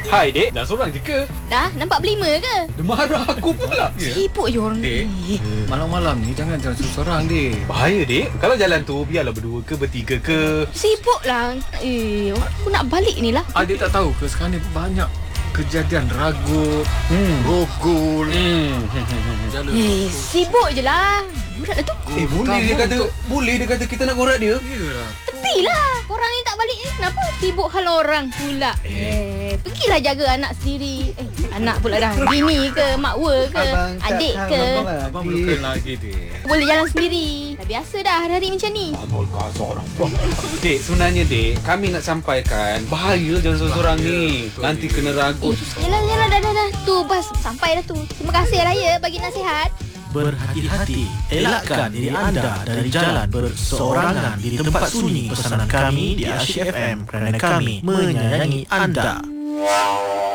Hai dek, dah seorang je ke? Dah, nampak berlima ke? Dia marah aku pula. Sibuk je orang Dek. ni. Malam-malam ni jangan jalan seorang dek. Bahaya dek. Kalau jalan tu biarlah berdua ke bertiga ke. Sibuk lah. Aku nak balik ni lah. Adik tak tahu ke sekarang ni banyak kejadian ragut, rogol. Jalan. Sibuk je lah. Budak dah tu. Boleh dia kata kita nak ngorak dia. Iyalah. Tepilah. Korang ni tak balik ni. Kenapa sibuk hal orang pula? Pergilah jaga anak sendiri. Anak pula dah. Bini ke, makwa ke, adik ke. Abang belum kenal lagi dek. Boleh jalan sendiri. Dah biasa dah hari-hari macam ni. Dek, sebenarnya dek, kami nak sampaikan bahaya jalan seorang ni. Nanti kena ragut. Yalah, dah. Tu, bas. Sampai dah tu. Terima kasih Raya bagi nasihat. Berhati-hati, elakkan diri anda dari jalan berseorangan di tempat sunyi. Pesanan kami di Asyik FM kerana kami menyayangi anda.